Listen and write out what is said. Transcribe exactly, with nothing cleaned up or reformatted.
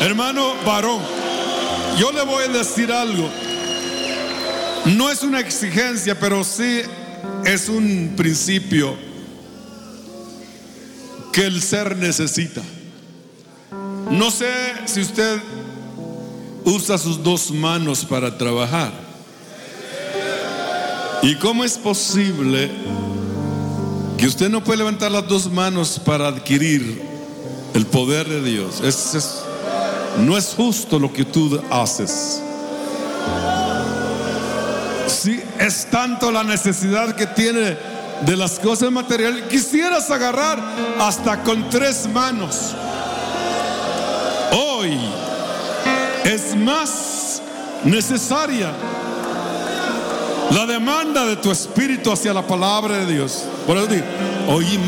Hermano varón, yo le voy a decir algo. No es una exigencia, pero sí es un principio que el ser necesita. No sé si usted usa sus dos manos para trabajar. ¿Y cómo es posible que usted no puede levantar las dos manos para adquirir el poder de Dios? Es, es, no es justo lo que tú haces. Sí, es tanto la necesidad que tiene de las cosas materiales. Quisieras agarrar hasta con tres manos. Hoy es más necesaria la demanda de tu espíritu hacia la palabra de Dios. Por eso digo, hoy